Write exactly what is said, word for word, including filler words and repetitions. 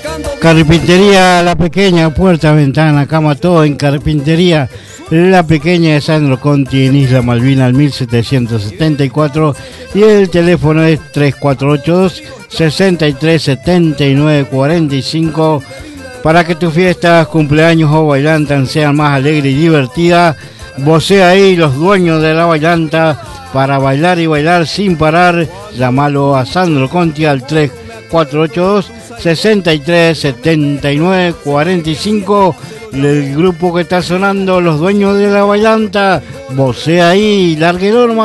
Carpintería La Pequeña, puerta, ventana, cama, todo en Carpintería La Pequeña de Sandro Conti en Isla Malvina al mil setecientos setenta y cuatro y el teléfono es tres cuatro ocho dos, seis tres siete nueve cuatro cinco para que tus fiestas, cumpleaños o bailantas sean más alegres y divertidas. Vocea ahí los dueños de la bailanta para bailar y bailar sin parar. Llámalo a Sandro Conti al tres cuatro ocho dos, seis tres siete nueve cuatro cinco. El grupo que está sonando, los dueños de la bailanta, vocea ahí, largue norma.